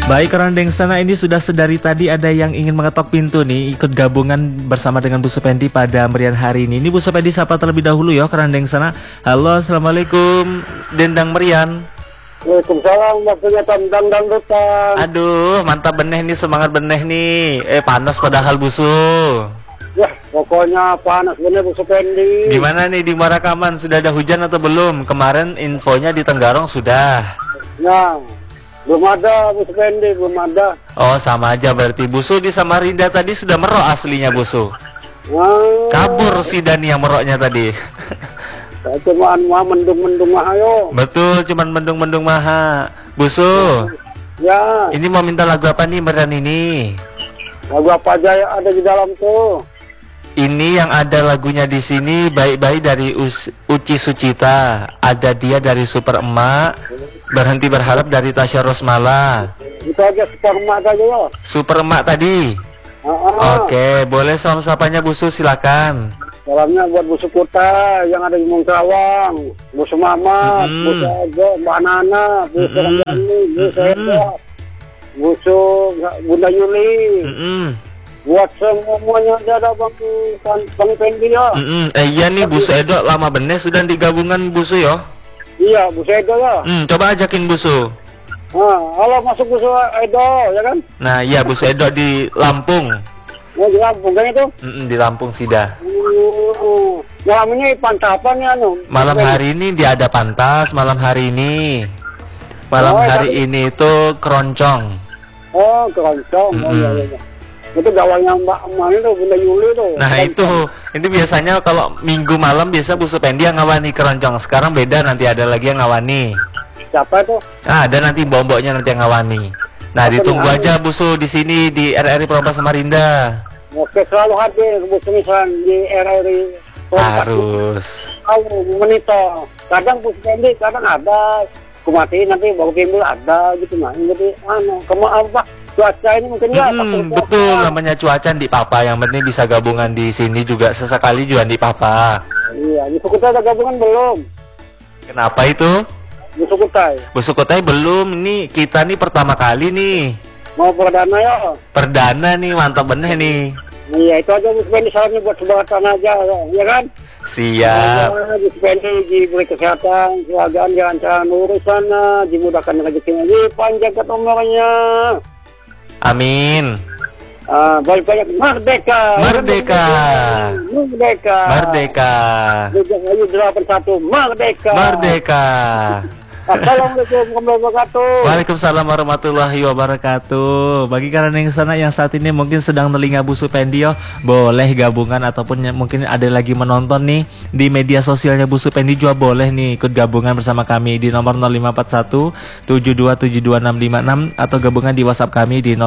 Baik, Randeng sana, ini sudah sedari tadi ada yang ingin mengetok pintu nih, ikut gabungan bersama dengan Bu Supendi pada merian hari ini. Ini Bu Supendi sapa terlebih dahulu ya ke Randeng sana. Halo, assalamualaikum, Dendang Merian. Waalaikumsalam, waktunya tandang dan rutan. Aduh, mantap beneh nih, semangat beneh nih. Panas padahal Busu. Ya, pokoknya panas bener Bu Supendi. Gimana nih di Marakaman, sudah ada hujan atau belum? Kemarin infonya di Tenggarong sudah. Ya, belum ada Bu Supendi, belum ada. Oh, sama aja berarti. Busu di Samarinda tadi sudah merok aslinya Busu. Kabur si Dani yang meroknya tadi. Cuman mendung-mendung ayo. Betul, cuman mendung-mendung maha. Busu, Ya, ini mau minta lagu apa nih merian ini? lagu apa aja yang ada di dalam tuh? Ini yang ada lagunya di sini, Baik-baik dari Uci Sucita, Ada Dia dari Super Emak, Berhenti Berharap dari Tasya Rosmala. Itu aja supermarket aja ya. Super Emak tadi. Oke, boleh salam sapanya Busu, silakan. Salamnya buat Bu Sukuta yang ada di Mungkawang, Bu Sumama, Bu Sago, Mbak Nana, Bu Seranjani, Bu Seda, Bu Bunda Yuli. Buat semuanya ada Bang Pendi ya. Iya nih Busu Edo, lama bener sudah di gabungan Busu ya. Iya, Bu Edo ya. Coba ajakin Busu. Halo, masuk Bu Edo ya kan? Nah iya, Busu Edo di Lampung. Di Lampung kan itu? Di Lampung Sida. Malam ini pantapan ya Malam hari ini dia ada pantas, malam hari ini. Malam hari ini itu keroncong. Oh, keroncong. Iya. Itu gawangnya Mbak Eman itu, Bunda Yuli tuh. Nah itu, ini biasanya kalau minggu malam biasa Bu Supendi yang ngawani keroncong. Sekarang beda, nanti ada lagi yang ngawani. Siapa tuh? Ada nanti bomboknya nanti yang ngawani. Nah ditunggu aja Busu di sini di RRI Perombas Samarinda. Oke, selalu hadir Bu Sumisan di RRI. Harus. Menito. Kadang Bu Supendi, kadang ada. Kumatiin nanti baru timbul ada gitu nah. Jadi apa? Cuaca ini mungkin ya. Betul, namanya cuaca di papa. Yang penting bisa gabungan di sini juga sesekali juga di papa. Iya, di Sukutai ada gabungan belum? Kenapa itu? Di Sukutai. Bu Sukutai belum. Nih kita nih pertama kali nih. Mau perdana ya? Perdana nih, mantap bener nih. Iya, itu aja Bu Supendi salamnya buat sebatan aja, ya kan? Siap. Bu Supendi diberi kesehatan, keluargaan, jalan-jalan urusan, dimudahkan rezekinya, panjang umurnya. Amin. Banyak-banyak merdeka. Merdeka. Merdeka. Merdeka. Ayu 81 merdeka. Merdeka. Assalamualaikum warahmatullahi wabarakatuh. Waalaikumsalam warahmatullahi wabarakatuh. Bagi kalian yang sana yang saat ini mungkin sedang telinga Bu Supendi, boleh gabungan ataupun mungkin ada lagi menonton nih di media sosialnya Bu Supendi juga boleh nih ikut gabungan bersama kami di nomor 0541 72722656 atau gabungan di WhatsApp kami di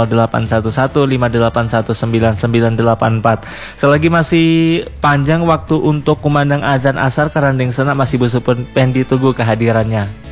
081158199984. Selagi masih panjang waktu untuk kumandang azan asar, Randeng sana masih Bu Supendi tunggu kehadirannya.